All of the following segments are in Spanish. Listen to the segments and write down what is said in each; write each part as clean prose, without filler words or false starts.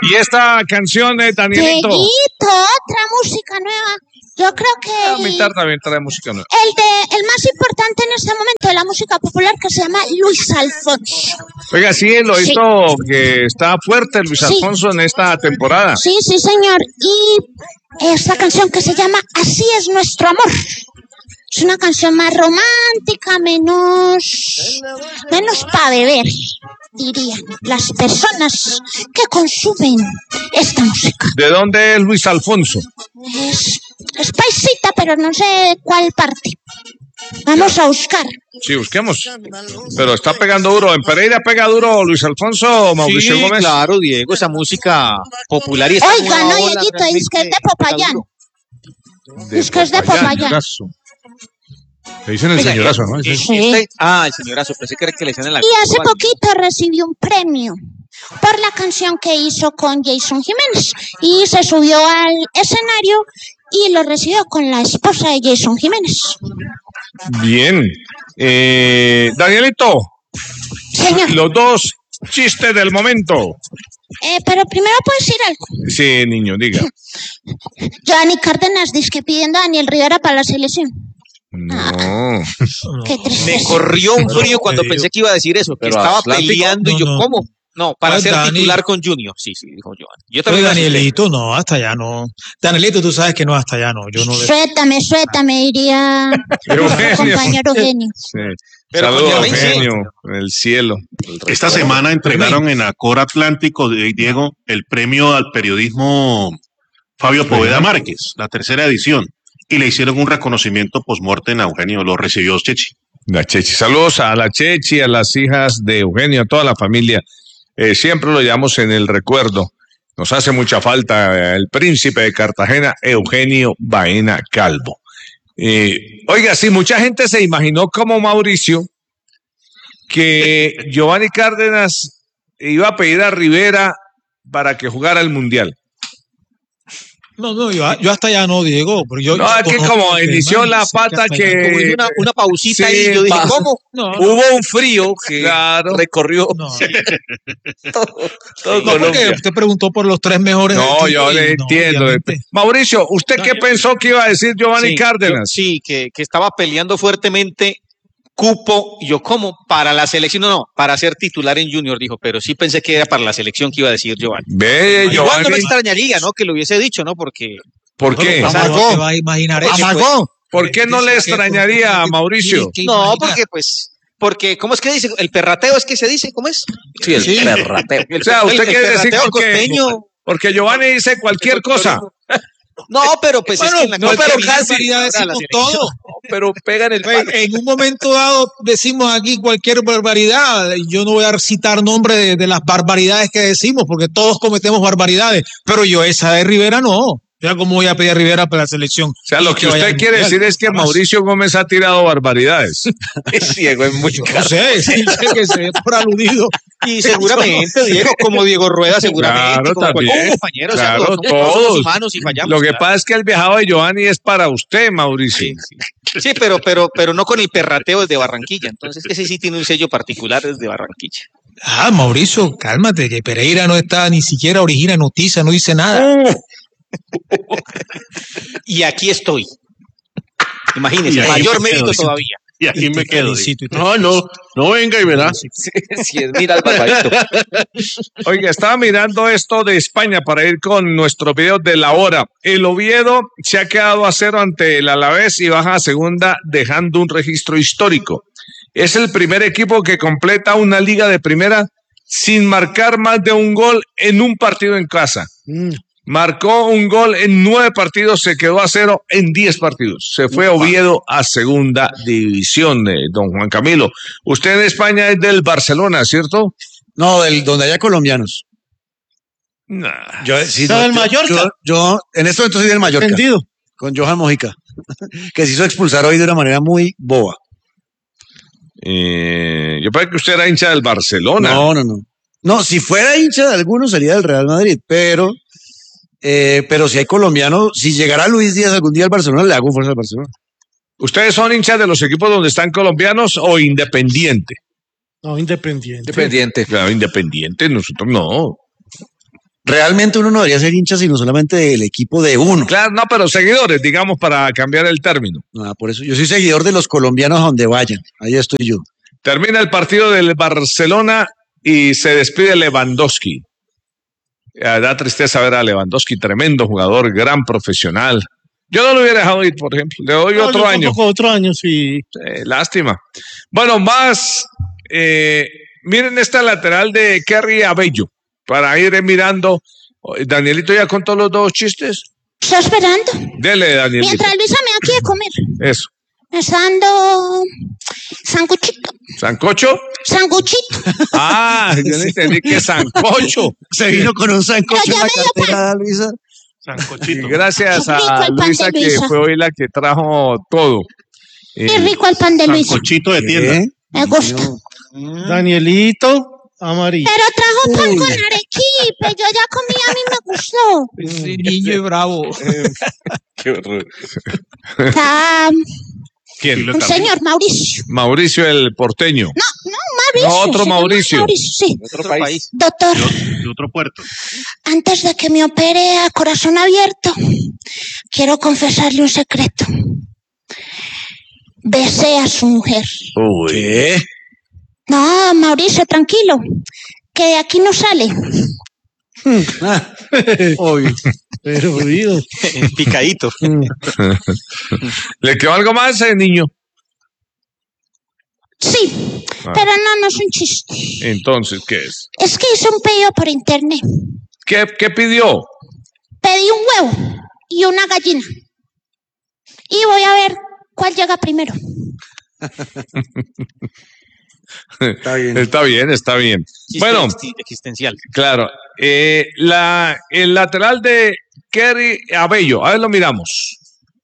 Y esta canción, Danielito. Dieguito, otra música nueva. Yo creo que Militar también trae música nueva. el más importante en este momento de la música popular, que se llama Luis Alfonso. Oiga, sí, lo hizo que está fuerte Luis Alfonso en esta temporada. Sí, señor. Y esta canción que se llama Así es nuestro amor. Es una canción más romántica, menos para beber, dirían las personas que consumen esta música. ¿De dónde es Luis Alfonso? Es paisita, pero no sé cuál parte. Vamos a buscar. Sí, busquemos. Pero está pegando duro. ¿En Pereira pega duro Luis Alfonso o Mauricio Gómez? Claro, Diego, esa música popular. Y oiga, no, Dieguito, dice que es de Popayán. Dice que es de Popayán. Le dicen el señorazo, ¿no? Sí. El señorazo, pensé que le decían en la... Y hace poquito recibió un premio por la canción que hizo con Jason Jiménez. Y se subió al escenario y lo recibió con la esposa de Jason Jiménez. Bien. Danielito. Señor. Los dos chistes del momento. Pero primero puedo decir algo. Sí, niño, diga. Giovanni Cárdenas dice que pidiendo a Daniel Rivera para la selección. No. Qué tristeza. Me corrió un frío cuando pensé que iba a decir eso, que estaba peleando y yo, ¿cómo? No, para ser titular con Junior. Sí, dijo Giovanni. Yo también. Danielito, no, hasta allá no. Danielito, tú sabes que no, hasta allá no. Yo no. Suéltame, diría nuestro compañero Eugenio. Sí. Saludos a Eugenio, en el cielo. Esta semana entregaron en Acor Atlántico, Diego, el premio al periodismo Fabio Poveda Márquez, la 3ª edición. Y le hicieron un reconocimiento post-mortem a Eugenio, lo recibió Chechi. La Chechi, saludos a la Chechi, a las hijas de Eugenio, a toda la familia. Siempre lo llevamos en el recuerdo. Nos hace mucha falta el príncipe de Cartagena, Eugenio Baena Calvo. Oiga, sí, mucha gente se imaginó como Mauricio que Giovanni Cárdenas iba a pedir a Rivera para que jugara el Mundial. No, yo hasta allá no, Diego. Pero es que como inició la pata que... Una pausita ahí, yo dije, ¿cómo? Hubo un frío que recorrió todo porque usted preguntó por los 3 mejores. No, yo le entiendo. Obviamente. Mauricio, ¿usted qué pensó que iba a decir Giovanni Cárdenas? Que estaba peleando fuertemente cupo, yo como para la selección, no, para ser titular en Junior, dijo, pero sí pensé que era para la selección que iba a decir Giovanni. Igual no me extrañaría, ¿no? Que lo hubiese dicho, ¿no? Porque... ¿Por qué? Va a imaginar eso. ¿Por qué no le extrañaría a Mauricio? No, porque, ¿cómo es que dice? El perrateo es que se dice, ¿cómo es? Sí, el perrateo. O sea, usted quiere decir porque Giovanni dice cualquier cosa. No, pero pues bueno, es que en la pero casi decimos todo. Pero pegan el palo. En un momento dado decimos aquí cualquier barbaridad. Yo no voy a citar nombres de las barbaridades que decimos, porque todos cometemos barbaridades. Pero yo esa de Rivera no. Ya cómo voy a pedir a Rivera para la selección. O sea, lo que usted quiere decir es que Mauricio Gómez ha tirado barbaridades. Diego es muy no sé, que se ve por aludido. Y seguramente, Diego, como Diego Rueda, seguramente, claro, como también, compañero, claro, o sea, todos somos humanos y fallamos. Lo que pasa es que el viajado de Giovanni es para usted, Mauricio. Sí, pero no con el perrateo desde Barranquilla. Entonces, ese sí tiene un sello particular desde Barranquilla. Mauricio, cálmate, que Pereira no está ni siquiera origina noticia, no dice nada. Y aquí estoy. Imagínese, mayor mérito todavía. Y aquí me quedo. No venga y verá. Mira el barbarito. Oiga, estaba mirando esto de España para ir con nuestro video de la hora. El Oviedo se ha quedado a 0 ante el Alavés y baja a segunda, dejando un registro histórico. Es el primer equipo que completa una liga de primera sin marcar más de un gol en un partido en casa. Marcó un gol en 9 partidos, se quedó a 0 en 10 partidos. Se fue Oviedo a segunda división, don Juan Camilo. Usted en España es del Barcelona, ¿cierto? No, donde haya colombianos. Nah. ¿Del Mallorca? Yo en esto entonces soy del Mallorca. Entendido. Con Johan Mojica, que se hizo expulsar hoy de una manera muy boba. Yo pensé que usted era hincha del Barcelona. No. No, si fuera hincha de alguno sería del Real Madrid, pero si hay colombianos, si llegara Luis Díaz algún día al Barcelona, le hago fuerza al Barcelona. ¿Ustedes son hinchas de los equipos donde están colombianos o independiente? No, independiente. Claro, independiente, nosotros no. realmente uno no debería ser hincha sino solamente del equipo de uno. Claro, no, pero seguidores, digamos, para cambiar el término. Por eso yo soy seguidor de los colombianos a donde vayan. Ahí estoy yo. Termina el partido del Barcelona y se despide Lewandowski. Da tristeza ver a Lewandowski, tremendo jugador, gran profesional. Yo no lo hubiera dejado ir, por ejemplo. Le doy otro año. Otro año, sí. Lástima. Bueno, más. Miren esta lateral de Kerry Abello. Para ir mirando. Danielito ya contó los 2 chistes. Estoy esperando. Dele, Danielito. Mientras Luisa me da aquí de comer. Eso. Me está dando sancochito. ¿Sancocho? Sanguchito. Yo no entendí que sancocho. Se vino con un sancocho en la cartera, Luisa. Sancochito. Gracias a Luisa, que fue hoy la que trajo todo. Qué rico el pan de Luisa. Sancochito de tienda. Me gusta. Danielito, amarillo. Pero trajo pan con arequipe. Yo ya comí, a mí me gustó. Ese niño es bravo. Qué horror. Está ¿Quién? un señor Mauricio. Mauricio el porteño. No, Mauricio. No, otro Mauricio. Sí. Otro país. Doctor, De otro puerto. antes de que me opere a corazón abierto, quiero confesarle un secreto. Besé a su mujer. ¿Qué? No, Mauricio, tranquilo, que de aquí no sale. Obvio. Pero digo. Picadito. ¿Le quedó algo más, niño? Sí, pero no es un chiste. Entonces, ¿qué es? Es que hice un pedido por internet. ¿Qué pidió? Pedí un huevo y una gallina. Y voy a ver cuál llega primero. Está bien. Está bien. Bueno, Existencial. claro. El lateral de Kerry Abello. A ver, lo miramos.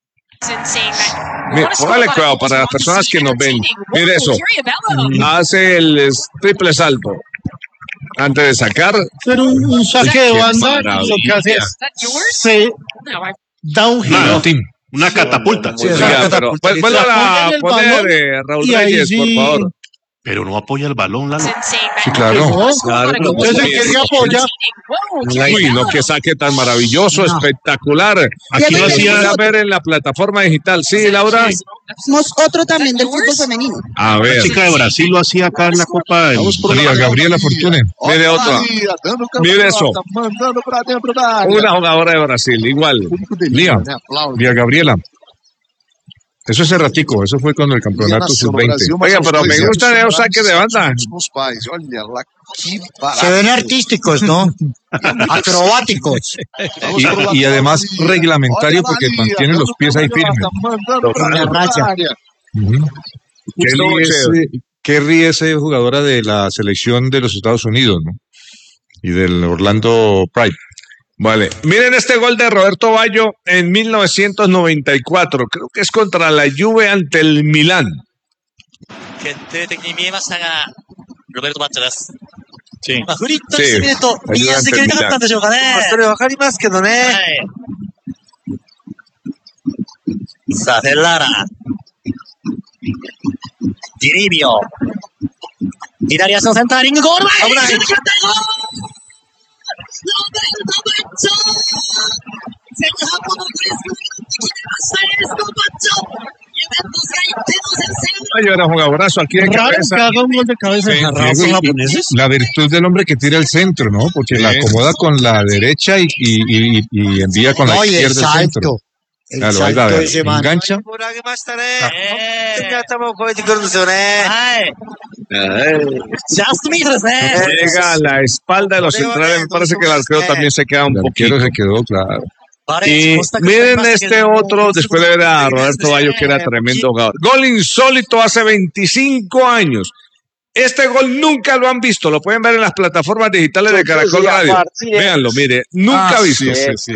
Póngale cuidado para las personas que nos ven. Mire eso. Hace el triple salto. Antes de sacar. Pero un saque de banda, lo que hace es se da un giro. Una catapulta. Sí, Pero vuelva a poner, Raúl Reyes, por favor. Pero no apoya el balón, Lalo. Sí, claro. Entonces quería apoyar. Uy, no, que saque tan maravilloso, espectacular. Aquí lo Hacía hacía. ver en la plataforma digital. Sí, Laura. Tenemos otro también del fútbol femenino. A La ver. chica de Brasil lo hacía acá en la Copa. María Gabriela Fortune. Mire otra. Mire eso. Una jugadora de Brasil, igual. Lía Gabriela. Eso es errático, eso fue con el campeonato sub-20. Oiga, pero me gusta de los saques de banda. Se ven artísticos, ¿no? Acrobáticos. Y además reglamentario porque mantienen los pies ahí firmes. Kerry es jugadora de la selección de los Estados Unidos, ¿no? Y del Orlando Pride. Vale, miren este gol de Roberto Baggio en 1994, creo que es contra la Juve ante el Milán. Sí. フリットにしてみると、右足で蹴りたかったんでしょうかね。 それわかりますけどね。 はい。さあ、フェッラーラ。ディリービオ。左足のセンターリングゴール前。危ない。決まったゴール。ロベルト・バッチョ。前半も残り少なくなって決めました。エースのバッチョ。ユベントスが1点の先制。 Ay, era un jugadorazo aquí de cabeza. La virtud del hombre que tira el centro, ¿no? Porque la acomoda con la derecha y envía con la izquierda el centro. Claro, ahí va, engancha. Llega a la espalda de los centrales. Me parece que el arquero también se queda un poquito. Se quedó, claro. Y miren este otro, después de ver a Roberto Baggio, que era tremendo jugador. Gol insólito hace 25 años. Este gol nunca lo han visto, lo pueden ver en las plataformas digitales de Caracol Radio. Véanlo, mire, nunca visto.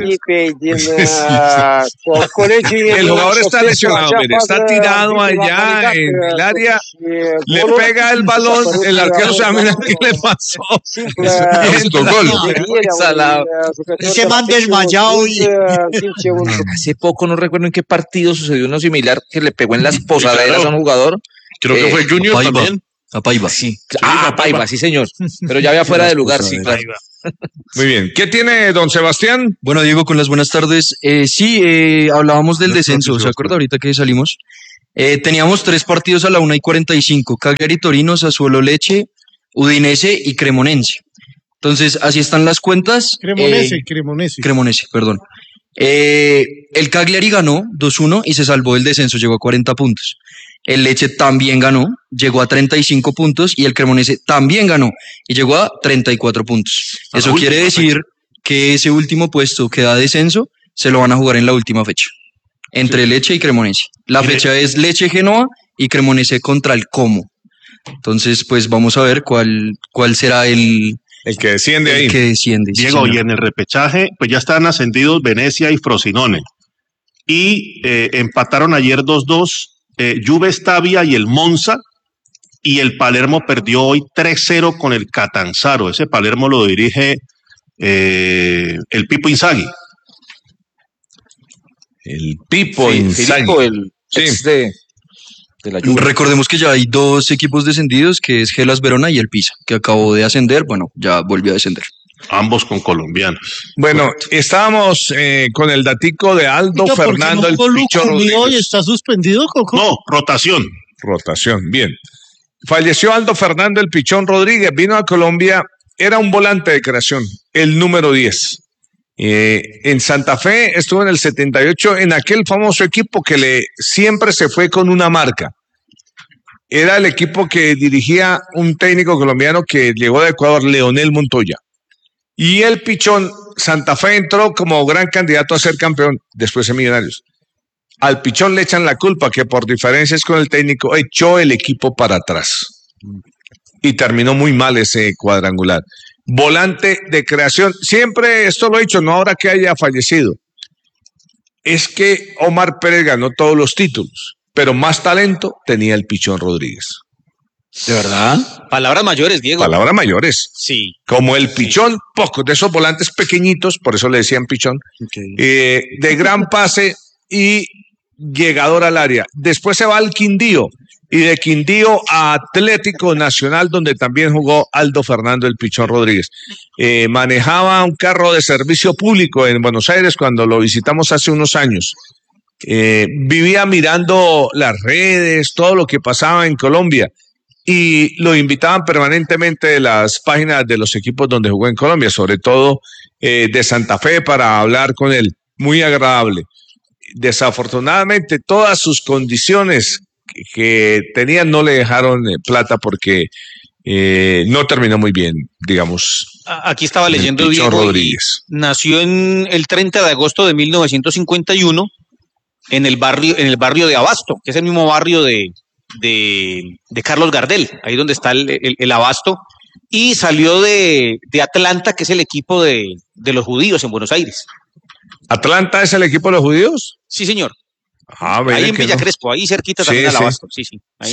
El jugador está lesionado, mire, está tirado allá en el área, le pega el balón, el arquero se mira qué le pasó. Gol. Ese man desmayado. Hace poco, no recuerdo en qué partido sucedió uno similar, que le pegó en las posaderas a un jugador. Creo que fue Junior también. A Paiva. Sí. A Paiva, sí, señor. Pero ya había fuera de lugar, sí, claro. Muy bien. ¿Qué tiene don Sebastián? Bueno, Diego, con las buenas tardes. Hablábamos del descenso, ¿se acuerda ahorita que salimos? Teníamos 3 partidos a la 1:45, Cagliari, Torino, Sassuolo, Lecce, Udinese y Cremonense. Entonces, así están las cuentas. Cremonese, perdón. El Cagliari ganó 2-1 y se salvó del descenso, llegó a 40 puntos. El Lecce también ganó, llegó a 35 puntos y el Cremonese también ganó y llegó a 34 puntos. Eso quiere decir que ese último puesto que da descenso se lo van a jugar en la última fecha, entre Lecce y Cremonese. La fecha es Lecce-Genoa y Cremonese contra el Como. Entonces, pues vamos a ver cuál será el que desciende ahí. Que desciende. Diego, y en el repechaje, pues ya están ascendidos Venecia y Frosinone. Y empataron ayer 2-2 Juve Stabia y el Monza. Y el Palermo perdió hoy 3-0 con el Catanzaro. Ese Palermo lo dirige el Pipo Inzaghi. El Pipo Inzaghi. El ex de la Juve. Recordemos que ya hay 2 equipos descendidos, que es Hellas Verona y el Pisa, que acabó de ascender, bueno, ya volvió a descender. Ambos con colombianos. Bueno, estábamos con el datico de Aldo Fernando, el Pichón Rodríguez. ¿Está suspendido, Coco? No, rotación. Bien. Falleció Aldo Fernando, el Pichón Rodríguez, vino a Colombia, era un volante de creación, el número 10. En Santa Fe estuvo en el 78 en aquel famoso equipo que siempre se fue con una marca. Era el equipo que dirigía un técnico colombiano que llegó de Ecuador, Leonel Montoya. Y el Pichón, Santa Fe entró como gran candidato a ser campeón después de Millonarios. Al Pichón le echan la culpa que por diferencias con el técnico echó el equipo para atrás. Y terminó muy mal ese cuadrangular. Volante de creación, siempre esto lo he dicho, no ahora que haya fallecido. Es que Omar Pérez ganó todos los títulos, pero más talento tenía el Pichón Rodríguez. ¿De verdad? Palabras mayores, Diego. Palabras mayores. Sí. Como el Pichón, pocos de esos volantes pequeñitos, por eso le decían Pichón, de gran pase y llegador al área. Después se va al Quindío, y de Quindío a Atlético Nacional, donde también jugó Aldo Fernando el Pichón Rodríguez. Manejaba un carro de servicio público en Buenos Aires cuando lo visitamos hace unos años. Vivía mirando las redes, todo lo que pasaba en Colombia, y lo invitaban permanentemente de las páginas de los equipos donde jugó en Colombia, sobre todo de Santa Fe, para hablar con él. Muy agradable. Desafortunadamente, todas sus condiciones que tenía no le dejaron plata porque no terminó muy bien, digamos. Aquí estaba leyendo Diego, Rodríguez. Nació el 30 de agosto de 1951 en el barrio de Abasto, que es el mismo barrio de Carlos Gardel, ahí donde está el Abasto, y salió de Atlanta, que es el equipo de los judíos en Buenos Aires. ¿Atlanta es el equipo de los judíos? Sí, señor. Ahí en Villa Crespo, ahí cerquita también al Abasto. Sí.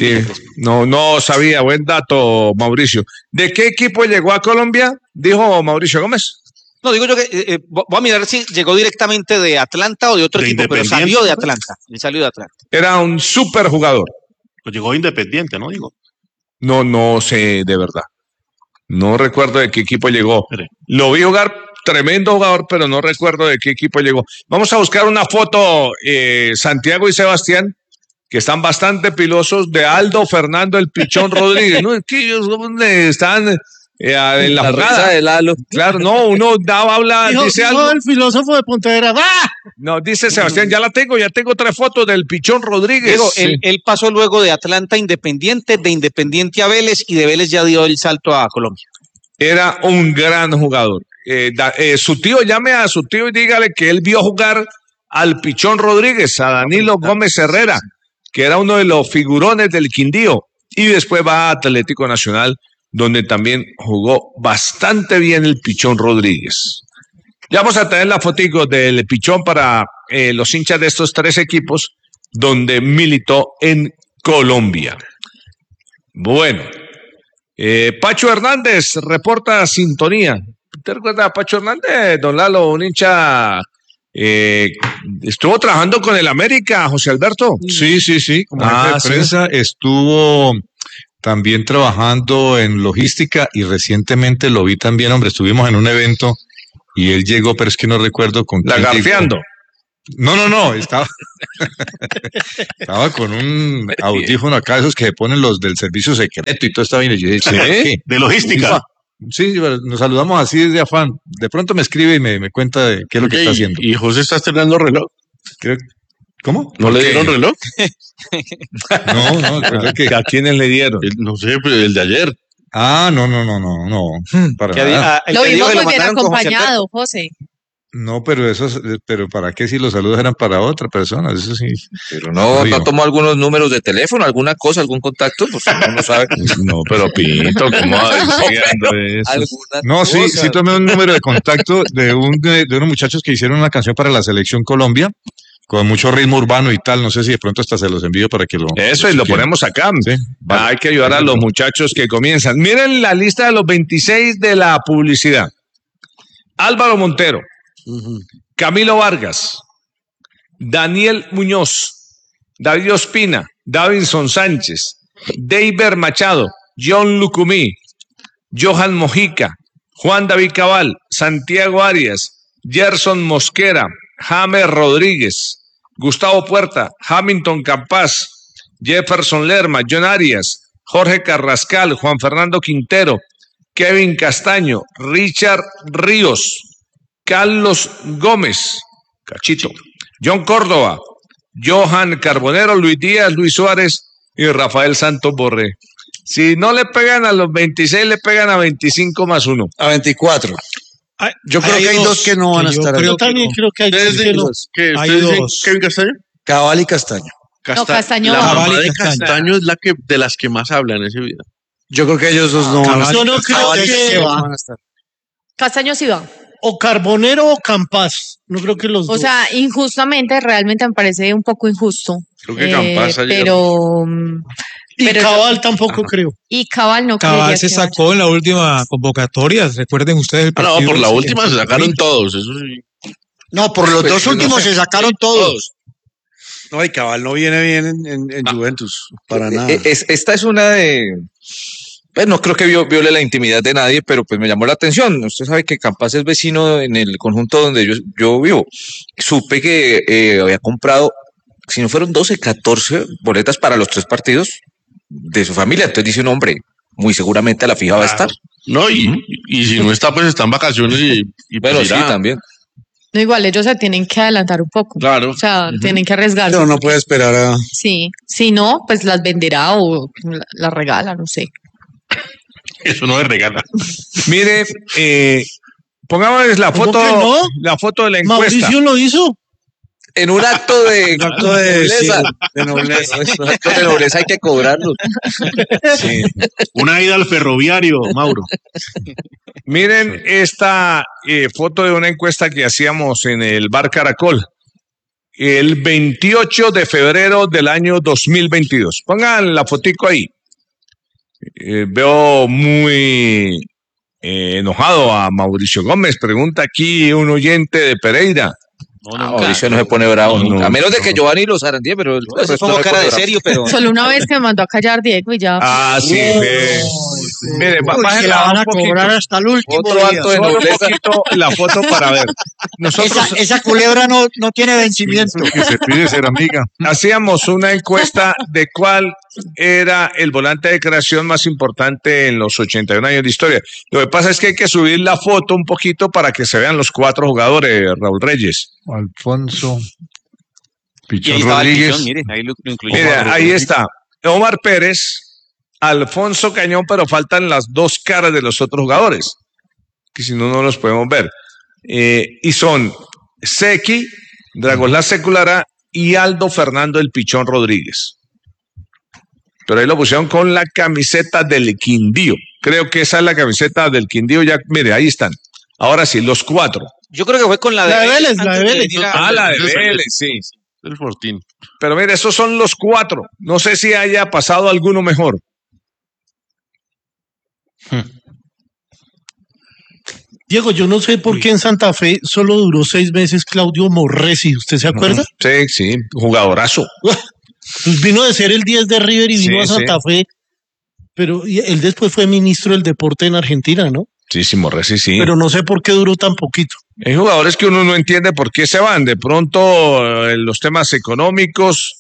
No sabía, buen dato, Mauricio. ¿De qué equipo llegó a Colombia? Dijo Mauricio Gómez. No, digo yo que voy a mirar si llegó directamente de Atlanta o de otro equipo, pero salió de Atlanta. Él salió de Atlanta. Era un súper jugador. Pues llegó Independiente, ¿no? Digo. No sé de verdad. No recuerdo de qué equipo llegó. Lo vi jugar, tremendo jugador, pero no recuerdo de qué equipo llegó. Vamos a buscar una foto, Santiago y Sebastián, que están bastante pilosos, de Aldo Fernando el Pichón Rodríguez. ¿No? Es que ellos están en la jugada de Lalo. Claro, no, uno habla, dice algo. El filósofo de Pontevedra. ¡Ah! No, dice Sebastián, ya tengo 3 fotos del Pichón Rodríguez. Diego, él pasó luego de Atlanta a Independiente, de Independiente a Vélez, y de Vélez ya dio el salto a Colombia. Era un gran jugador. Su tío, llame a su tío y dígale que él vio jugar al Pichón Rodríguez, a Danilo Gómez Herrera, que era uno de los figurones del Quindío, y después va a Atlético Nacional, donde también jugó bastante bien el Pichón Rodríguez. Ya vamos a tener la fotico del Pichón para los hinchas de estos 3 equipos donde militó en Colombia. Bueno, Pacho Hernández reporta sintonía. ¿Te recuerdas a Pacho Hernández, don Lalo, un hincha? Estuvo trabajando con el América, José Alberto. Sí, como jefe de prensa estuvo también trabajando en logística y recientemente lo vi también, hombre, estuvimos en un evento y él llegó, pero es que no recuerdo con quién Lagarfeando. No, estaba con un audífono acá, esos que ponen los del servicio secreto y todo está bien. Y yo dije, ¿sí? De logística. Sí, nos saludamos así desde afán. De pronto me escribe y me cuenta de qué es lo que está haciendo. ¿Y José está estrenando reloj? ¿Cómo? ¿No le dieron reloj? No, ¿a quiénes le dieron? No sé, pero el de ayer. Ah, no. Para nada. Lo vimos muy bien acompañado, José. No, pero ¿para qué si los saludos eran para otra persona? Eso sí. Pero no tomó algunos números de teléfono, alguna cosa, algún contacto, pues uno no sabe. No, pero Pinto, ¿cómo va diciendo eso? No, sí tomé un número de contacto de unos muchachos que hicieron una canción para la Selección Colombia, con mucho ritmo urbano y tal, no sé si de pronto hasta se los envío para que lo... Eso, y lo ponemos acá. Sí, vale. Hay que ayudar a los muchachos que comienzan. Miren la lista de los 26 de la publicidad. Álvaro Montero. Camilo Vargas, Daniel Muñoz, David Ospina, Davinson Sánchez, Deiber Machado, John Lucumí, Johan Mojica, Juan David Cabal, Santiago Arias, Gerson Mosquera, James Rodríguez, Gustavo Puerta, Hamilton Campás, Jefferson Lerma, John Arias, Jorge Carrascal, Juan Fernando Quintero, Kevin Castaño, Richard Ríos, Carlos Gómez, Cachito, John Córdoba, Johan Carbonero, Luis Díaz, Luis Suárez y Rafael Santos Borré. Si no le pegan a los 26, le pegan a 25 más 1. A 24. Yo creo que hay dos que no van a estar. Yo también creo que hay dos. Hay dos. ¿Kevin Castaño? Cabal y Castaño. Castaño. La mamá de Castaño es de las que más hablan en ese video. Yo creo que ellos dos no van a estar. Yo no creo que van a estar. Castaño sí va. O Carbonero o Campás. No creo que los dos. O sea, injustamente, realmente me parece un poco injusto. Creo que Campás ayer. Pero Cabal tampoco creo. Y Cabal no creo. Cabal se sacó en la última convocatoria. Recuerden ustedes el partido. No, por la última se sacaron todos. Eso sí. No, por los dos últimos se sacaron todos. No, y Cabal no viene bien en Juventus. Para nada. Esta es una de... Pues no creo que viole la intimidad de nadie, pero pues me llamó la atención. Usted sabe que Campás es vecino en el conjunto donde yo vivo. Supe que había comprado, si no fueron 12, 14 boletas para los 3 partidos de su familia. Entonces dice un hombre, muy seguramente a la fija va a estar. No, y si no está, pues está en vacaciones y bueno, sí, también. No, igual ellos se tienen que adelantar un poco. Claro. O sea, tienen que arriesgarse. Pero no puede esperar a... Sí, si no, pues las venderá o las regala, no sé. Eso no es regala. Mire, pongámosles la foto, la foto de la encuesta. Mauricio lo hizo. En un acto de nobleza. De nobleza. Un acto de nobleza hay que cobrarlo. Sí. Una ida al ferroviario, Mauro. Miren esta foto de una encuesta que hacíamos en el Bar Caracol el 28 de febrero del año 2022. Pongan la fotico ahí. Veo muy enojado a Mauricio Gómez. Pregunta aquí un oyente de Pereira. Mauricio no se pone bravo nunca. A menos de que Giovanni lo zarandee, pero se pongo cara de serio, pero... Solo una vez que me mandó a callar Diego y ya. Ah, sí. Mire, se la van a cobrar hasta el último otro día. acto de nobleza. La foto para ver. Nosotros esa culebra no tiene vencimiento. Que se pide ser amiga. hacíamos una encuesta de cuál era el volante de creación más importante en los 81 años de historia. Lo que pasa es que hay que subir la foto un poquito para que se vean los 4 jugadores, Raúl Reyes. Alfonso, Pichón Rodríguez. Rodríguez. Mire, ahí lo incluye. Mire, ahí está. Omar Pérez, Alfonso Cañón, pero faltan las 2 caras de los otros jugadores, que si no, no los podemos ver. Y son Seki, Dragoslán Seculara y Aldo Fernando el Pichón Rodríguez. Pero ahí lo pusieron con la camiseta del Quindío. Creo que esa es la camiseta del Quindío. Ya, mire, ahí están. Ahora sí, los 4. Yo creo que fue con la de Vélez. La de Vélez. La de Vélez, sí. El Fortín. Pero mire, esos son los 4. No sé si haya pasado alguno mejor. Diego, yo no sé por qué en Santa Fe solo duró 6 meses Claudio Morresi. ¿Usted se acuerda? Sí, jugadorazo. Pues vino de ser el 10 de River y vino a Santa Fe. Pero él después fue ministro del deporte en Argentina, ¿no? Sí, Morresi, sí. Pero no sé por qué duró tan poquito. Hay jugadores que uno no entiende por qué se van. De pronto, los temas económicos,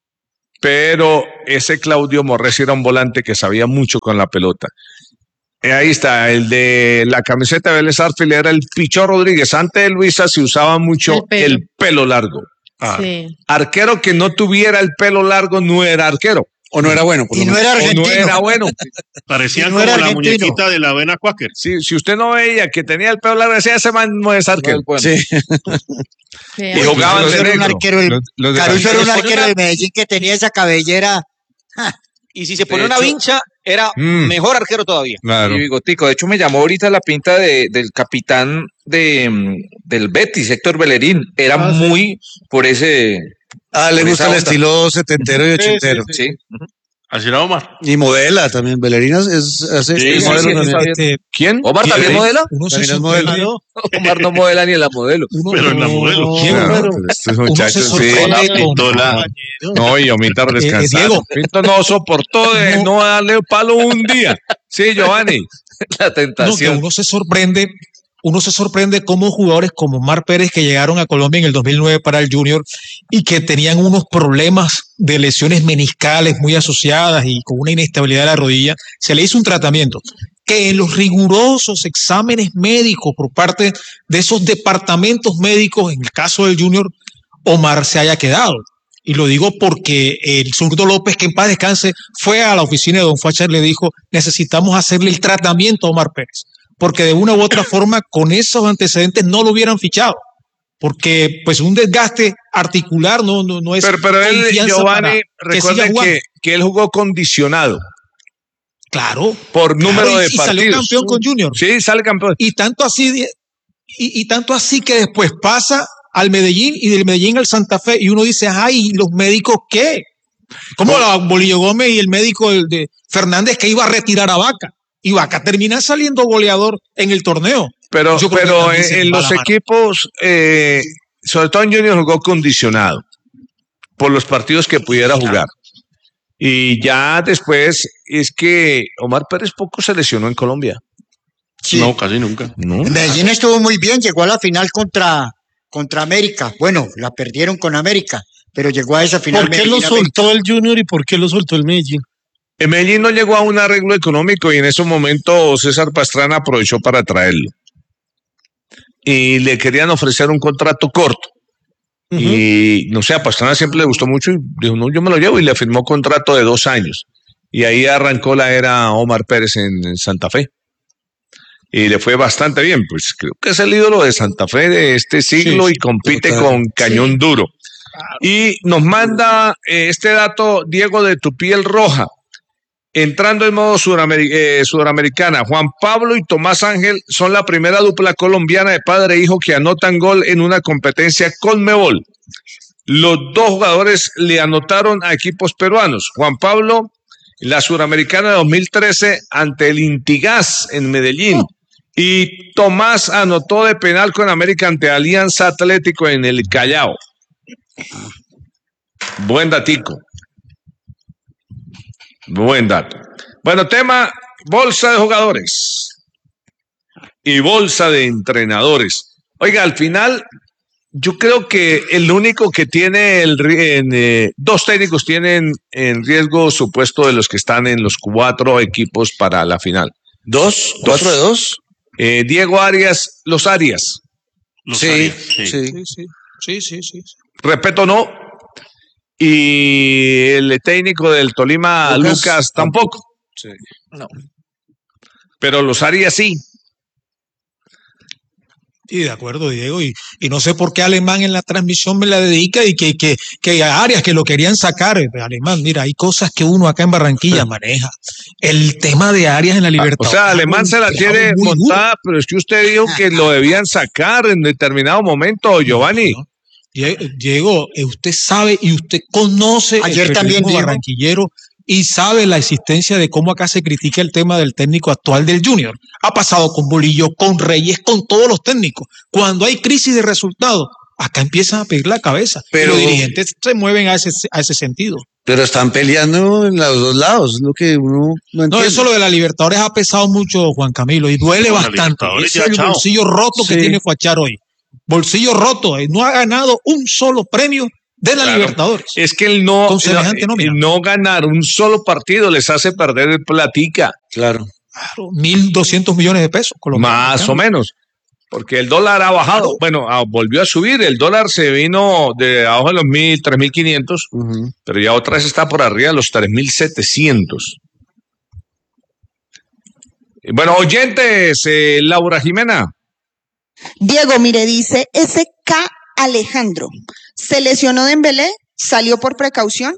pero ese Claudio Morresi era un volante que sabía mucho con la pelota. Ahí está, el de la camiseta de Vélez Sarsfield era el Pichón Rodríguez. Antes de Luisa se usaba mucho el pelo largo. Sí. Arquero que no tuviera el pelo largo no era arquero. O no era bueno. Y no era argentino. O no era bueno. Parecía no como era la argentino. muñequita de la avena Quaker. Sí, si usted no veía que tenía el pelo largo, decía ese man no es arquero. Sí. Y jugaban de Caruso era un negro. arquero, Caruso era un arquero de Medellín que tenía esa cabellera. Y si se pone De una hecho- vincha, era mejor arquero todavía. Claro. Y bigotico, de hecho me llamó ahorita la pinta del capitán del Betis, Héctor Bellerín, era muy por ese... Le por gusta esa el onda. estilo setentero y ochentero. Sí. Así era Omar. Y modela también, Belerinas hace Sí, modelo sí, también. sí, ¿Quién? ¿Omar también modela? Uno se También es modelo. sorprende. Omar no modela ni en la modelo. Pero en la modelo. Claro, estos muchachos, sí. sorprende con- No, y omitar descansar. Diego. Pinto no soportó de no darle palo un día. Sí, Giovanni. La No, que tentación. uno se sorprende cómo jugadores como Mar Pérez que llegaron a Colombia en el 2009 para el Junior y que tenían unos problemas de lesiones meniscales muy asociadas y con una inestabilidad de la rodilla, se le hizo un tratamiento que en los rigurosos exámenes médicos por parte de esos departamentos médicos, en el caso del Junior, Omar se haya quedado. Y lo digo porque el zurdo López, que en paz descanse, fue a la oficina de don Facha y le dijo, necesitamos hacerle el tratamiento a Omar Pérez, porque de una u otra forma con esos antecedentes no lo hubieran fichado, porque pues un desgaste articular no es Pero él, confianza Giovanni, para que siga recuerden jugando. que él jugó condicionado. Claro. Por número Claro, de y salió partidos. campeón con Junior. Sí, sale campeón. Y tanto así que después pasa al Medellín y del Medellín al Santa Fe y uno dice, ay, ¿y los médicos qué? Como la Bolillo Gómez y el médico de Fernández que iba a retirar a Vaca. Y Vaca termina saliendo goleador en el torneo. Pero Yo creo que también se en va los la mano. equipos, sobre todo en Junior, jugó condicionado por los partidos que pudiera jugar. Y ya después es que Omar Pérez poco se lesionó en Colombia. Sí. No, casi nunca. ¿No? En Medellín estuvo muy bien, llegó a la final contra América. Bueno, la perdieron con América, pero llegó a esa final. ¿Por qué lo Medellín, América. soltó el Junior y por qué lo soltó el Medellín? En Medellín no llegó a un arreglo económico y en ese momento César Pastrana aprovechó para traerlo. Y le querían ofrecer un contrato corto. Y no sé, a Pastrana siempre le gustó mucho y dijo, no, yo me lo llevo y le firmó contrato de 2 años. Y ahí arrancó la era Omar Pérez en Santa Fe. Y le fue bastante bien, pues creo que es el ídolo de Santa Fe de este siglo y compite con Cañón Duro. Y nos manda este dato, Diego, de tu piel roja. Entrando en modo sudamericana, Juan Pablo y Tomás Ángel son la primera dupla colombiana de padre e hijo que anotan gol en una competencia Conmebol. Los 2 jugadores le anotaron a equipos peruanos. Juan Pablo, la suramericana de 2013 ante el Intigas en Medellín. Y Tomás anotó de penal con América ante Alianza Atlético en el Callao. Buen datico. Buen dato. Bueno, tema bolsa de jugadores y bolsa de entrenadores. Oiga, al final, yo creo que el único que tiene 2 técnicos tienen en riesgo su puesto de los que están en los 4 equipos para la final. ¿2? ¿4 de 2? Diego Arias, los Arias. Los Sí, Arias, Sí. Respeto no. Y el técnico del Tolima, Lucas tampoco. Sí. No. Pero los Arias sí. Sí, de acuerdo, Diego. Y no sé por qué Alemán en la transmisión me la dedica y que a Arias que lo querían sacar. Alemán, mira, hay cosas que uno acá en Barranquilla maneja. El tema de Arias en la Libertad. O sea, Alemán se la tiene montada, pero es que usted dijo que lo debían sacar en determinado momento, Giovanni. Diego, usted sabe y usted conoce Ayer el también periodismo dijo. barranquillero y sabe la existencia de cómo acá se critica el tema del técnico actual del Junior. Ha pasado con Bolillo, con Reyes, con todos los técnicos. Cuando hay crisis de resultados, acá empiezan a pedir la cabeza. Pero- Los dirigentes se mueven a ese sentido. Pero están peleando en los dos lados, es lo que uno no entiende. No, eso lo de la Libertadores ha pesado mucho, Juan Camilo, y duele bastante. Ese es el bolsillo roto que tiene Cuachar hoy. Bolsillo roto, no ha ganado un solo premio de la Libertadores. Es que el no ganar un solo partido les hace perder el platica. Claro. 1.200 millones de pesos. Más o menos. Porque el dólar ha bajado. Bueno, volvió a subir. El dólar se vino de abajo de los 3.500, pero ya otra vez está por arriba de los 3.700. Bueno, oyentes, Laura Jimena. Diego, mire, dice SK Alejandro. ¿Se lesionó Dembélé? ¿Salió por precaución?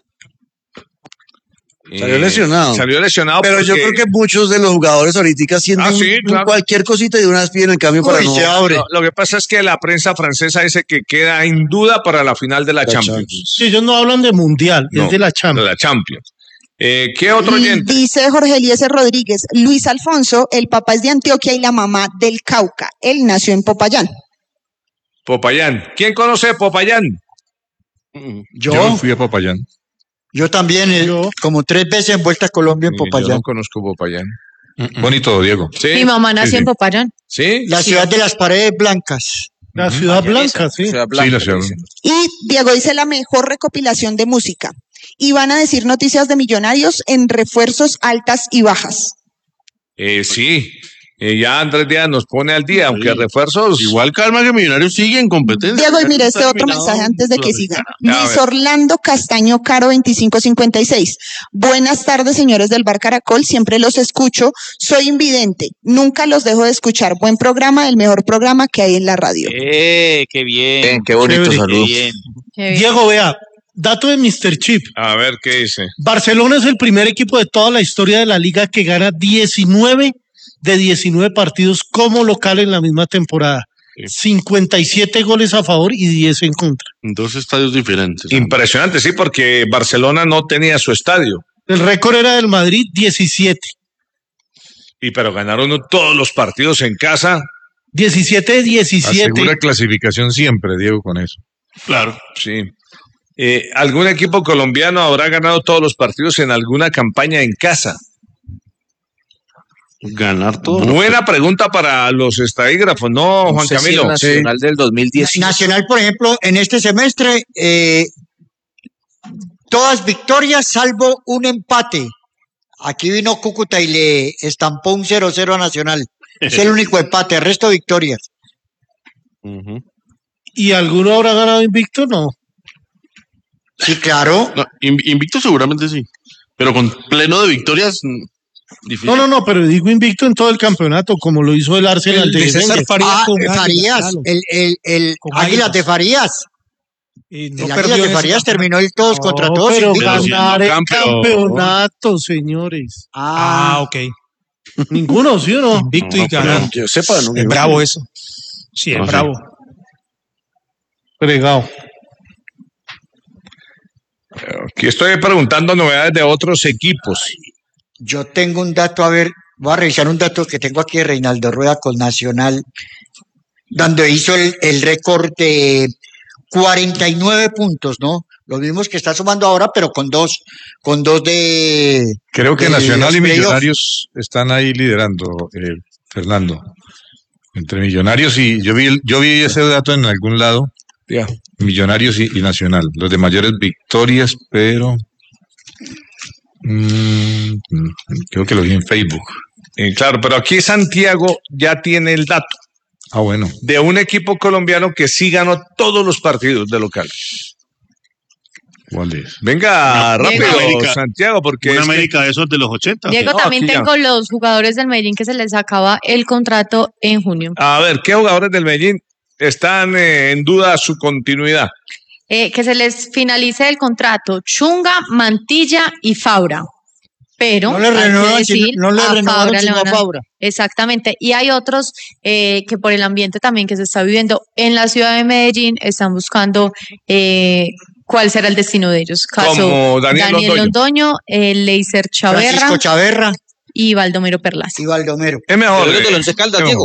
Salió lesionado. Salió lesionado. Pero yo creo que muchos de los jugadores ahorita haciendo cualquier cosita y de una vez piden el cambio para no. Se abre. No, lo que pasa es que la prensa francesa dice que queda en duda para la final de la Champions. Sí, ellos no hablan de Mundial, es de la Champions. De la Champions. ¿Qué otro oyente? Dice Jorge Eliezer Rodríguez, Luis Alfonso, el papá es de Antioquia y la mamá del Cauca. Él nació en Popayán. Popayán. ¿Quién conoce Popayán? Yo fui a Popayán. Yo también, como 3 veces en Vuelta a Colombia en Popayán. Yo no conozco Popayán. Bonito, Diego. ¿Sí? Mi mamá nació en Popayán. ¿Sí? La ciudad de las paredes blancas. La ciudad blanca, sí. Sí, la ciudad. Y Diego dice la mejor recopilación de música. Y van a decir noticias de Millonarios en refuerzos altas y bajas. Sí. Ya Andrés Díaz nos pone al día, aunque refuerzos. Igual calma que Millonarios sigue en competencia. Diego, y mire este otro mensaje antes de que sigan. Luis Orlando Castaño Caro 2556. Buenas tardes, señores del Bar Caracol. Siempre los escucho. Soy invidente. Nunca los dejo de escuchar. Buen programa, el mejor programa que hay en la radio. Qué bien. Qué bonito saludo. Diego, vea. Dato de Mr. Chip. A ver, ¿qué dice? Barcelona es el primer equipo de toda la historia de la liga que gana 19 de 19 partidos como local en la misma temporada. 57 goles a favor y 10 en contra. 2 estadios diferentes. Impresionante, sí, porque Barcelona no tenía su estadio. El récord era del Madrid, 17. Pero ganaron todos los partidos en casa. 17 de 17. Asegura clasificación siempre, Diego, con eso. Claro, sí. ¿Algún equipo colombiano habrá ganado todos los partidos en alguna campaña en casa? Ganar todo. Buena pregunta para los estadígrafos, ¿no, Juan Camilo? Nacional del 2010. Nacional, por ejemplo, en este semestre, todas victorias salvo un empate. Aquí vino Cúcuta y le estampó un 0-0 a Nacional. Es el único empate, el resto victorias. ¿Y alguno habrá ganado invicto? No. Sí, claro. No, invicto seguramente sí, pero con pleno de victorias difícil. No, pero digo invicto en todo el campeonato, como lo hizo el Arsenal de César Farías. Farías, el Águilas de Farías. No el Águilas de Farías terminó el todos contra todos. Pero ganar el campeonato, señores. Ok. Ninguno, ¿sí o no? Invicto y ganar. Yo sepa, ¿no? Es bravo eso. Sí, es bravo. Fregado. Aquí estoy preguntando novedades de otros equipos. Yo tengo un dato, a ver, voy a revisar un dato que tengo aquí de Reinaldo Rueda con Nacional, donde hizo el récord de 49 puntos, ¿no? Los mismos que está sumando ahora, pero con dos de... Creo que Nacional y Millonarios están ahí liderando, Fernando. Entre Millonarios y... Yo vi ese dato en algún lado. Yeah. Millonarios y Nacional, los de mayores victorias, pero creo que lo vi en Facebook. Claro, pero aquí Santiago ya tiene el dato. Bueno. De un equipo colombiano que sí ganó todos los partidos de local. ¿Cuál es? Venga, rápido, América, Santiago, porque una América de esos de los 80. Diego, también tengo los jugadores del Medellín que se les acaba el contrato en junio. A ver, ¿qué jugadores del Medellín están en duda su continuidad? Que se les finalice el contrato Chunga, Mantilla y Faura. Pero no le renovaron a Faura. Exactamente. Y hay otros que por el ambiente también que se está viviendo en la ciudad de Medellín están buscando cuál será el destino de ellos. Caso como Daniel Londoño, Leiser Francisco Chaverra y Baldomero Perlaza. Y Baldomero. Es mejor. ¿Pero de Once Caldas, Diego?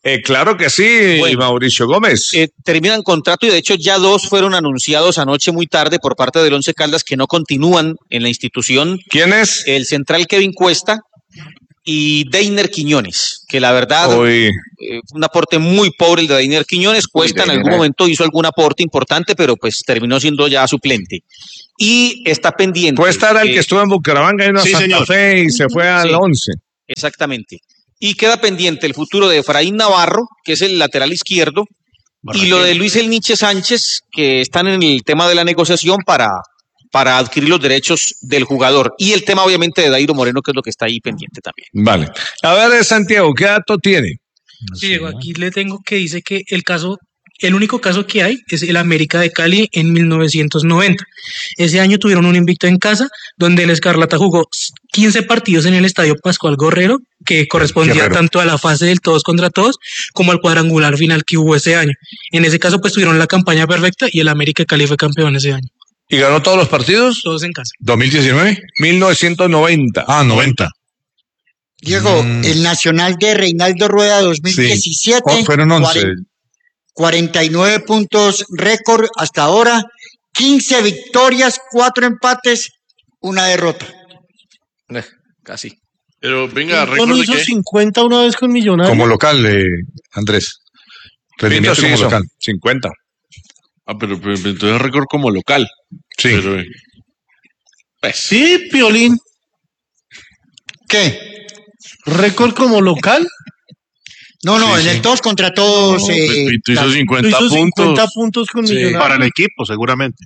Claro que sí, bueno, Mauricio Gómez. Terminan contrato y de hecho ya 2 fueron anunciados anoche muy tarde por parte del Once Caldas que no continúan en la institución. ¿Quién es? El central Kevin Cuesta y Deiner Quiñones, que la verdad un aporte muy pobre el de Deiner Quiñones. Cuesta en algún momento hizo algún aporte importante, pero pues terminó siendo ya suplente. Y está pendiente. Cuesta era el que estuvo en Bucaramanga y Santa Fe y se fue al 11. Exactamente. Y queda pendiente el futuro de Efraín Navarro, que es el lateral izquierdo, y lo de Luis El Niche Sánchez, que están en el tema de la negociación para adquirir los derechos del jugador. Y el tema, obviamente, de Dairo Moreno, que es lo que está ahí pendiente también. Vale. A ver, Santiago, ¿qué dato tiene? Sí, Diego, aquí le tengo que dice que el único caso que hay es el América de Cali en 1990. Ese año tuvieron un invicto en casa, donde el Escarlata jugó 15 partidos en el Estadio Pascual Gorrero, que correspondía tanto a la fase del todos contra todos, como al cuadrangular final que hubo ese año. En ese caso, pues tuvieron la campaña perfecta y el América de Cali fue campeón ese año. ¿Y ganó todos los partidos? Todos en casa. ¿2019? 1990. Ah, 90. Diego, el Nacional de Reinaldo Rueda 2017. Sí. Fueron 11. 49 puntos récord hasta ahora, 15 victorias, 4 empates, 1 derrota. Casi. Pero venga, récord de hizo 50 una vez con Millonarios. Como local, Andrés. Rendimiento como local. 50. Ah, pero entonces récord como local. Sí. Pero, pues. Sí, Piolín. ¿Qué? ¿Récord como local? No, en el todos contra todos. Tú hizo 50 puntos. 50 puntos con Millonarios. Para el equipo, seguramente.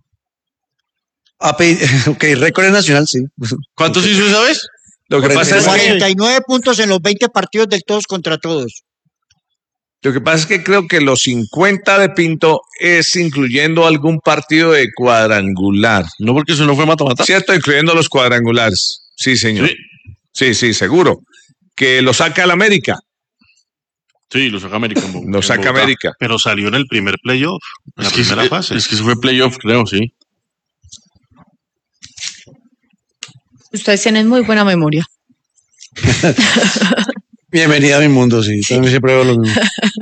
Ok, récord nacional, sí. ¿Cuántos hizo esa vez? Lo que pasa es 49 puntos en los 20 partidos del todos contra todos. Lo que pasa es que creo que los 50 de Pinto es incluyendo algún partido de cuadrangular. No, porque eso no fue mata-mata. Cierto, incluyendo los cuadrangulares. Sí, señor. Sí, seguro. Que lo saca el América. Sí, lo saca América. Lo saca América. Pero salió en el primer playoff, en la primera fase. Es que eso fue playoff, creo, sí. Ustedes tienen muy buena memoria. Bienvenida a mi mundo, sí. También siempre veo lo mismo.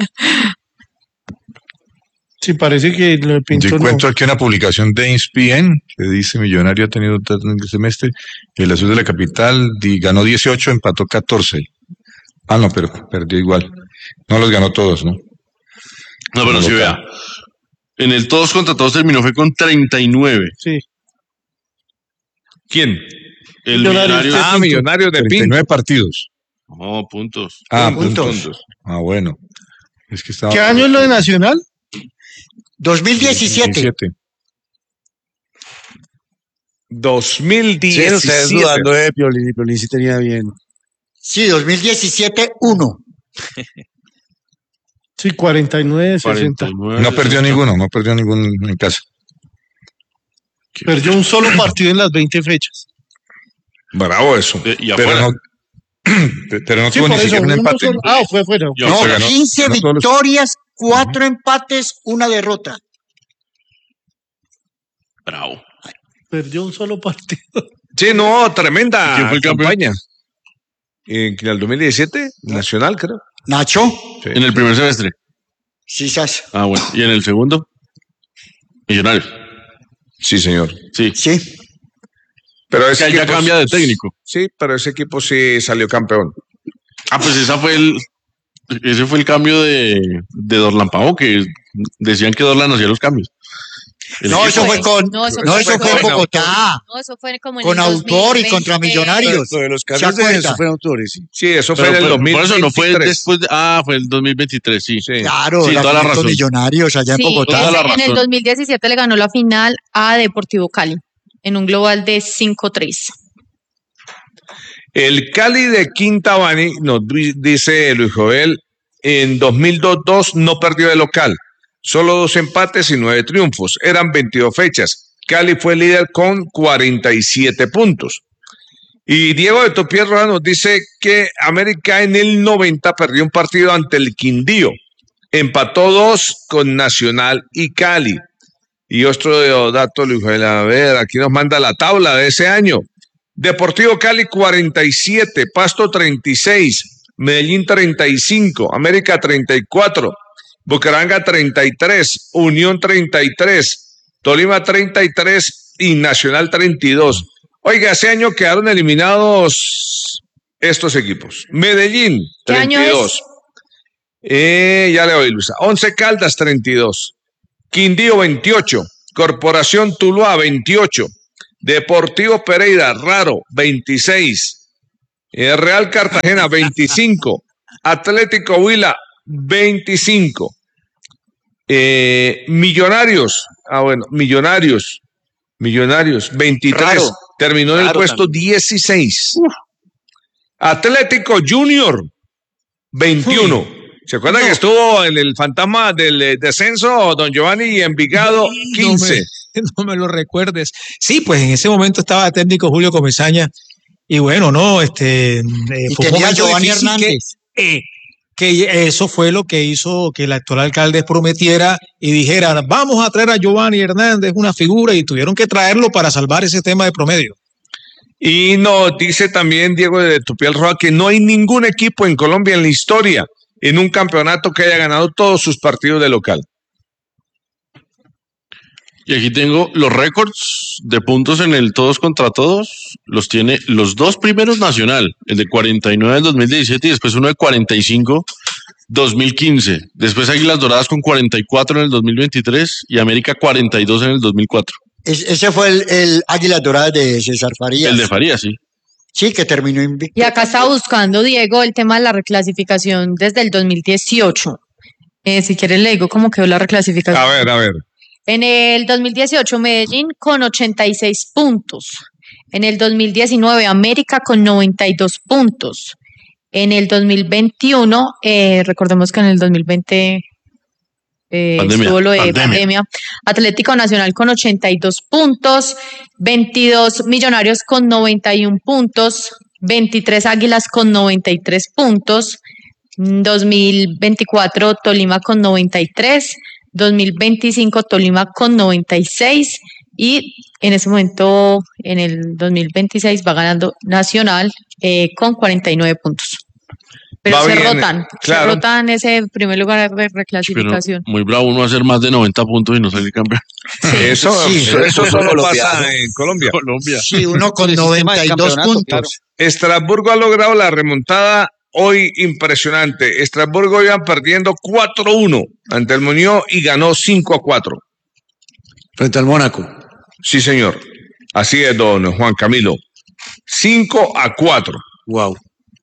Sí, parece que lo de Pinto Yo encuentro aquí una publicación de ESPN que dice Millonario ha tenido un semestre y el Azul de la Capital ganó 18, empató 14. Ah, no, pero perdió igual. No los ganó todos, ¿no? No, pero sí, vea. En el todos contra todos terminó fue con 39. Sí. ¿Quién? El Millonario. Millonario de 39 partidos. No, puntos. Puntos. Ah, bueno. Es que estaba... ¿Qué año es lo de Nacional? 2017. 2017. Sí, ustedes dudando de Piolín, y Piolín sí tenía bien. Sí, 2017, 1. Sí, 49, 60. No perdió ninguno en casa. Perdió un solo partido en las 20 fechas. Bravo eso. Pero no tuvo ni siquiera un empate. Fue fuera. No, 15 victorias, 4 empates, 1 derrota. Bravo. Perdió un solo partido. Sí, no, tremenda ¿Quién fue el campaña. En el 2017, Nacional, creo. Nacho. Sí. En el primer semestre. Sí, Sas. Ah, bueno. ¿Y en el segundo? Millonarios. Sí, señor. Sí. Pero ese equipo ya cambia de técnico. Sí, pero ese equipo sí salió campeón. Ah, pues ese fue el cambio de Dorlan Pavón, que decían que Dorlan hacía los cambios. Eso fue en Bogotá. No, eso fue como en con Autor y contra Millonarios. Lo de los cambios de eso fue Autores. Sí, eso fue en el 2023. Por eso no fue después fue el 2023, sí. Claro, sí, toda la razón. Millonarios allá en Bogotá. En el 2017 le ganó la final a Deportivo Cali en un global de 5-3. El Cali de Quintabani, nos dice Luis Joel, en 2002 no perdió de local. Solo 2 empates y 9 triunfos. Eran 22 fechas. Cali fue líder con 47 puntos. Y Diego de Topierroa nos dice que América en el 90 perdió un partido ante el Quindío. Empató 2 con Nacional y Cali. Y otro dato, Luis Joel, a ver, aquí nos manda la tabla de ese año. Deportivo Cali 47, Pasto 36, Medellín 35, América 34, Bucaramanga 33, Unión 33, Tolima 33 y Nacional 32. Oiga, ese año quedaron eliminados estos equipos. Medellín 32. Ya le doy, Luisa. 11 Caldas 32, Quindío 28, Corporación Tuluá 28, Deportivo Pereira Raro 26, Real Cartagena 25, Atlético Huila 25, Millonarios 23, raro, terminó en el puesto también. 16. Atlético Junior 21. ¿Se acuerdan que estuvo en el fantasma del descenso, don Giovanni, y Envigado 15? No me lo recuerdes. Sí, pues en ese momento estaba técnico Julio Comesaña y bueno, no, y tenía Giovanni Hernández. Que eso fue lo que hizo que el actual alcalde prometiera y dijera, vamos a traer a Giovanni Hernández, una figura, y tuvieron que traerlo para salvar ese tema de promedio. Y no, dice también Diego de Tupiel Roa que no hay ningún equipo en Colombia en la historia en un campeonato que haya ganado todos sus partidos de local. Y aquí tengo los récords de puntos en el todos contra todos. Los tiene los dos primeros Nacional, el de 49 en 2017 y después uno de 45 2015. Después Águilas Doradas con 44 en el 2023 y América 42 en el 2004. Ese fue el Águilas Doradas de César Farías. El de Farías, sí. Sí, que terminó invicto. Y acá está buscando, Diego, el tema de la reclasificación desde el 2018. Si quieres le digo cómo quedó la reclasificación. A ver. En el 2018, Medellín con 86 puntos. En el 2019, América con 92 puntos. En el 2021, recordemos que en el 2020 estuvo lo de pandemia. Atlético Nacional con 82 puntos, 22 Millonarios con 91 puntos, 23 Águilas con 93 puntos, 2024 Tolima con 93, 2025 Tolima con 96 y en ese momento en el 2026 va ganando Nacional con 49 puntos. Pero va se bien, rotan, claro. se rotan ese primer lugar de reclasificación. Pero muy bravo uno hacer más de 90 puntos y no salir campeón. Sí. Eso solo pasa en Colombia. Sí, uno con 92 puntos. Claro. Estrasburgo ha logrado la remontada hoy impresionante. Estrasburgo iba perdiendo 4-1 ante el Muñoz y ganó 5-4. Frente al Mónaco. Sí, señor. Así es, don Juan Camilo. 5-4. Wow.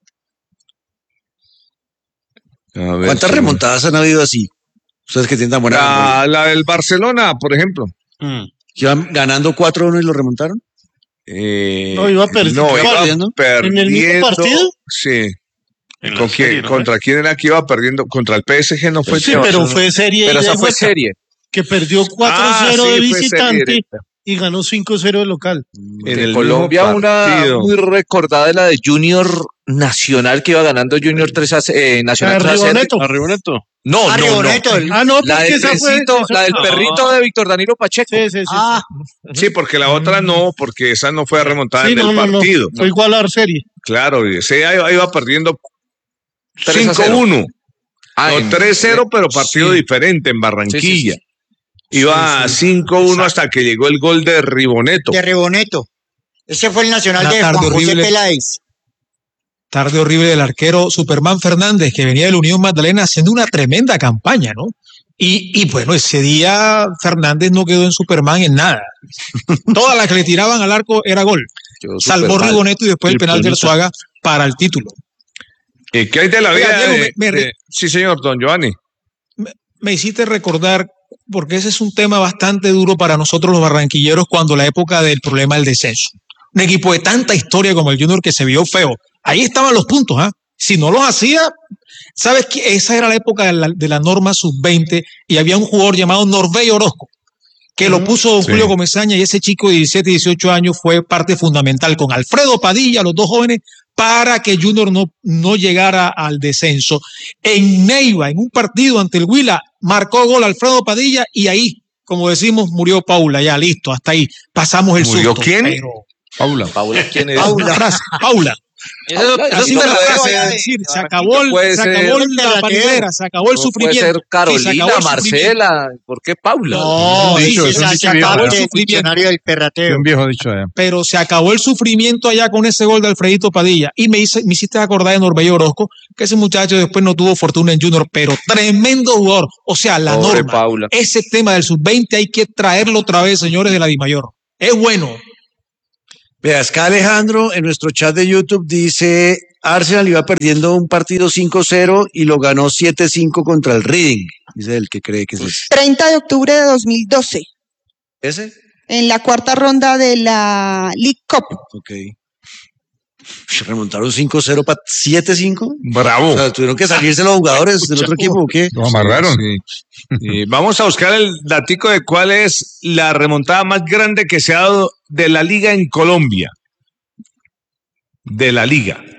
¿Cuántas remontadas han habido así? Ustedes que tienen tan buena memoria. La del Barcelona, por ejemplo. ¿Iban ganando 4-1 y lo remontaron? No, iba perdiendo. ¿En el mismo partido? Sí. ¿Contra quién era que iba perdiendo? Contra el PSG no fue. Sí, pero fue serie. Pero esa fue serie. Que perdió 4-0 de visitante y ganó 5-0 de local. En Colombia una muy recordada de la de Junior Nacional que iba ganando Junior 3 Nacional 3-0. ¿A Riboneto? No. La del perrito de Víctor Danilo Pacheco. Sí, porque la otra no, porque esa no fue remontada en el partido. Fue igual a la serie. Claro, ese iba perdiendo 5-1. 3-0, pero partido diferente en Barranquilla. Iba 5-1 hasta que llegó el gol de Riboneto. Ese fue el Nacional de Juan José Peláez. Tarde horrible del arquero Superman Fernández, que venía del Unión Magdalena haciendo una tremenda campaña, ¿no? Y bueno, ese día Fernández no quedó en Superman en nada. Todas las que le tiraban al arco era gol. Salvó Riboneto y después el penal de Arzuaga para el título. ¿Qué hay de la vida? Sí, señor, don Giovanni. Me hiciste recordar, porque ese es un tema bastante duro para nosotros los barranquilleros cuando la época del problema del descenso. Un equipo de tanta historia como el Junior que se vio feo. Ahí estaban los puntos, ¿ah? Si no los hacía, ¿sabes qué? Esa era la época de la norma sub-20 y había un jugador llamado Norbey Orozco que lo puso don Julio Comesaña y ese chico de 17, 18 años fue parte fundamental con Alfredo Padilla, los dos jóvenes, para que Junior no llegara al descenso. En Neiva, en un partido ante el Huila, marcó gol Alfredo Padilla y ahí, como decimos, murió Paula. Ya, listo, hasta ahí. Pasamos el susto. ¿Murió quién? Paula, ¿quién es? Paula. Así me lo voy a decir. Se acabó la paridera, se acabó el sufrimiento. Puede ser Carolina, Marcela, ¿por qué Paula? No, se acabó el sufrimiento. Del perrateo. Un viejo dicho allá. Pero se acabó el sufrimiento allá con ese gol de Alfredito Padilla. Y me hiciste acordar de Norbello Orozco, que ese muchacho después no tuvo fortuna en Junior, pero tremendo jugador. O sea, la Pobre norma. Paula. Ese tema del sub-20 hay que traerlo otra vez, señores de la Dimayor. Es bueno. Vea, acá Alejandro en nuestro chat de YouTube dice: Arsenal iba perdiendo un partido 5-0 y lo ganó 7-5 contra el Reading. Dice el que cree que es ese. 30 de octubre de 2012. ¿Ese? En la cuarta ronda de la League Cup. Ok. Remontaron 5-0 para 7-5. Bravo. O sea, tuvieron que salirse los jugadores del otro equipo, ¿o qué? Lo amarraron. Sí. Vamos a buscar el datico de cuál es la remontada más grande que se ha dado de la liga en Colombia. De la liga.